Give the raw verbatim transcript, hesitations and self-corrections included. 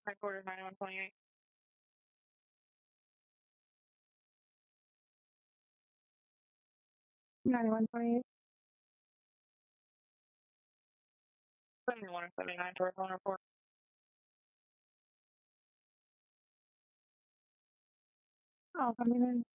Headquarters ninety-one twenty-eight. ninety-one twenty-eight. seventy-one seventy-nine towards one report. Oh, coming in.